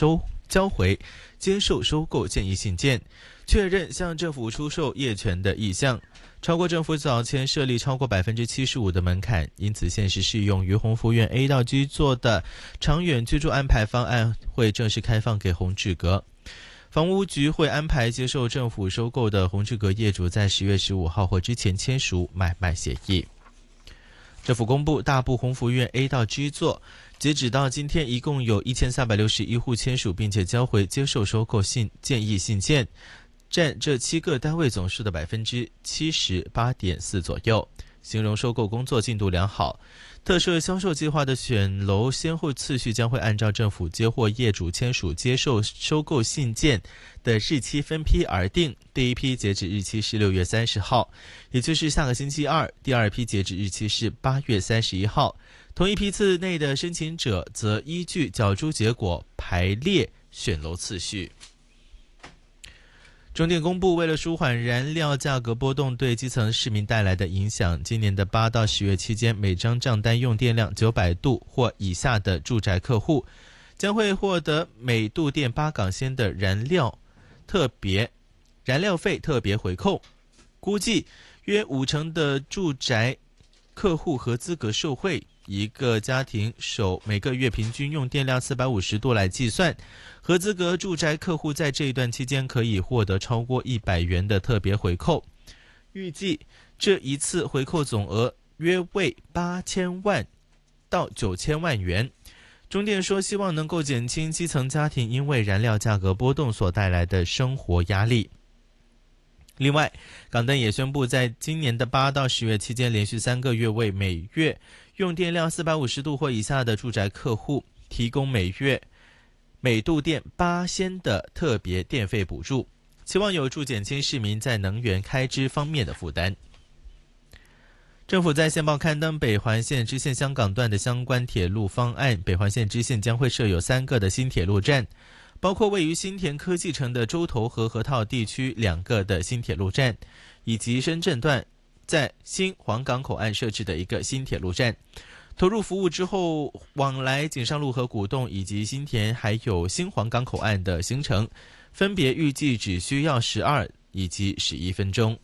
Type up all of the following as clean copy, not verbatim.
交回接受收购建议信件，确认向政府出售业权的意向，超过政府早前设立超过 75% 的门槛，因此现时适用于鸿福苑 A 到 G 座的长远居住安排方案会正式开放给宏志阁。房屋局会安排接受政府收购的宏志阁业主在10月15号或之前签署买卖协议。政府公布大埔鸿福苑 A 到 G 座截止到今天一共有1361户签署并且交回接受收购建议信件，占这7个单位总数的 78.4% 左右，形容收购工作进度良好。特设销售计划的选楼先后次序将会按照政府接获业主签署接受收购信件的日期分批而定，第一批截止日期是6月30号，也就是下个星期二；第二批截止日期是8月31号。同一批次内的申请者则依据角逐结果排列选楼次序。中电公布，为了舒缓燃料价格波动对基层市民带来的影响，今年的8到10月期间，每张账单用电量900度或以下的住宅客户将会获得每度电8港仙的燃料费特别回扣，估计约50%的住宅客户合资格受惠。一个家庭首每个月平均用电量450度来计算，合资格住宅客户在这一段期间可以获得超过100元的特别回扣，预计这一次回扣总额约为8000万到9000万元。中电说，希望能够减轻基层家庭因为燃料价格波动所带来的生活压力。另外，港灯也宣布，在今年的8到10月期间，连续3个月为每月用电量450度或以下的住宅客户提供每度电8仙的特别电费补助，期望有助减轻市民在能源开支方面的负担。政府在线报刊登北环线支线香港段的相关铁路方案，北环线支线将会设有3个的新铁路站，包括位于新田科技城的洲头和河套地区2个的新铁路站，以及深圳段在新黄港口岸设置的一个新铁路站。投入服务之后，往来锦上路和古洞以及新田还有新黄港口岸的行程，分别预计只需要12以及11分钟。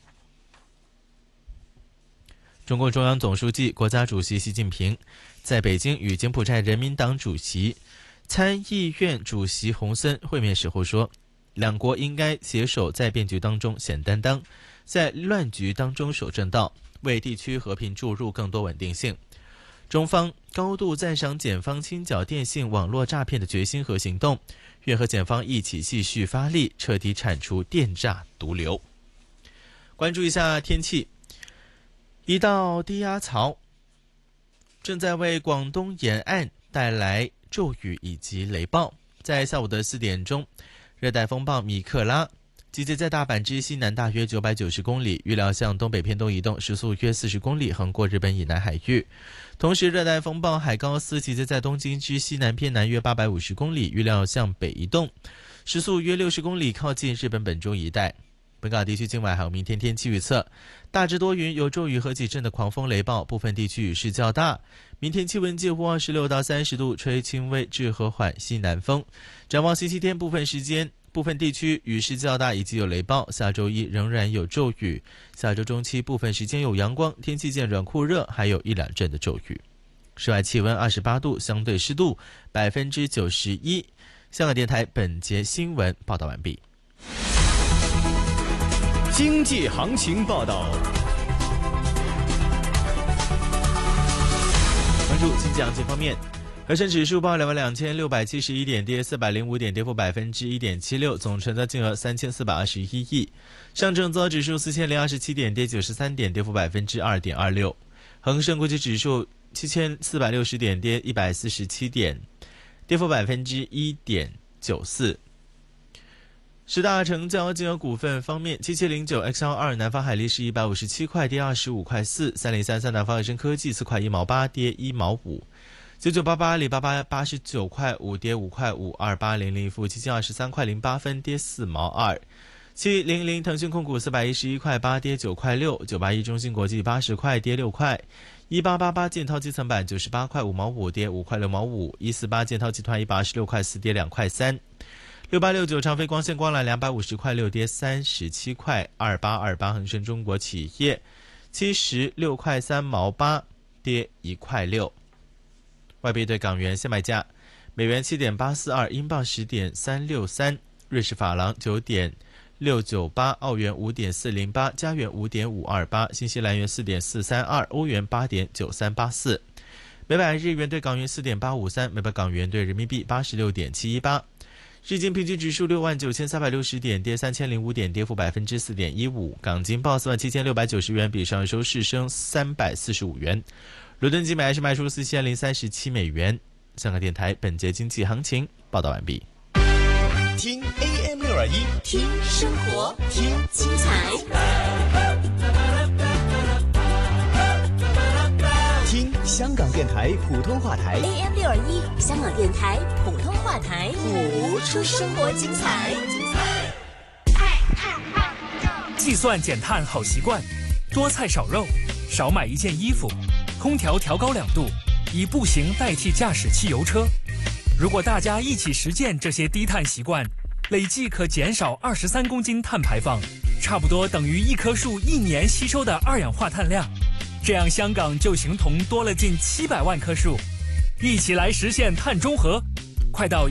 中共中央总书记、国家主席习近平在北京与柬埔寨人民党主席、参议院主席洪森会面时候说，两国应该携手在变局当中显担当，在乱局当中守正道，为地区和平注入更多稳定性。中方高度赞赏检方清剿电信网络诈骗的决心和行动，愿和检方一起继续发力，彻底铲除电诈毒瘤。关注一下天气，一道低压槽正在为广东沿岸带来骤雨以及雷暴。在下午的4点钟，热带风暴米克拉集结在大阪之西南大约990公里，预料向东北偏东移动，时速约40公里，横过日本以南海域。同时，热带风暴海高斯集结在东京之西南偏南约850公里，预料向北移动，时速约60公里，靠近日本本州一带。本港地区今晚还有明天天气预测，大致多云，有骤雨和几阵的狂风雷暴，部分地区雨势较大。明天气温介乎26到30度，吹轻微至和缓西南风。展望星期天，部分地区雨势较大以及有雷暴，下周一仍然有骤雨，下周中期部分时间有阳光，天气渐软酷热，还有1-2阵的骤雨。室外气温28度，相对湿度91%。香港电台本节新闻报道完毕。 经济行情报道。 关注经济行情方面，恒生指数报22671点，跌405点，跌幅1.76%，总成交金额3421亿。上证综合指数4027点，跌93点，跌幅2.26%。恒生国际指数7460点，跌147点，跌幅1.94%。十大成交金额股份方面，7709 XL2 南方海力士157块，跌25块4；3033南方恒生科技4块1毛8，跌1毛5；9988阿里巴巴89块5，跌5块5；2800富基金23块08分，跌4毛2；700腾讯控股411块8，跌9块6；981中芯国际80块，跌6块 1888建滔基层板98块5毛5，跌5块6毛5。148建滔集团126块4，跌2块3。6869长飞光线光缆250块6，跌37块。2828恒生中国企业76块3毛8，跌1块6。外币对港元现买价：美元7.842，英镑10.363，瑞士法郎9.698，澳元5.408，加元5.528，新西兰元4.432，欧元8.9384。每百日元对港元4.853，每百港元对人民币86.718。日经平均指数69360点，跌3005点，跌幅4.15%。港金报47690元，比上周市升345元。伦敦金每安士卖出4037美元。香港电台本节经济行情报道完毕。 听 AM621， 听生活，听精彩， 听香港电台普通话台 AM621，香港电台普通话台， 谱出生活精彩。 计算减碳好习惯，多菜少肉，少买一件衣服，空调调高2度，以步行代替驾驶汽油车。如果大家一起实践这些低碳习惯，累计可减少23公斤碳排放，差不多等于一棵树1年吸收的二氧化碳量。这样香港就形同多了近700万棵树，一起来实现碳中和。快到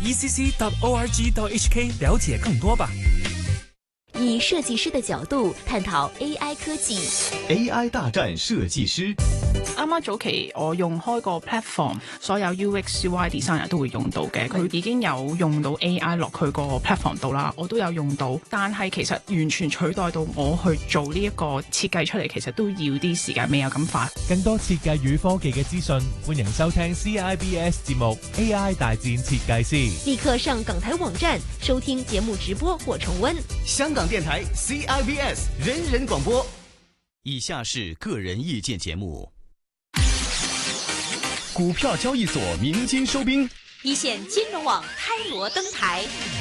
ecc.org.hk 了解更多吧。 以设计师的角度探討 AI 科技。 AI 大戰設計師。 啱啱早期我用開個 platform， 所有 UX、UI designer 都會用到嘅，佢已經有用到 AI 落佢個 platform 度啦，我都有用到，但係其實完全取代到我去做呢一個設計出嚟，其實都要啲時間，未有咁快。 更多設計與科技嘅資訊，歡迎收聽 CIBS 節目 AI 大戰設計師。 立刻上港台網站收聽節目直播或重溫。 香港電台 CIBS 人人廣播。以下是個人意見節目。股票交易所鳴金收兵， 一線金融網開鑼登台，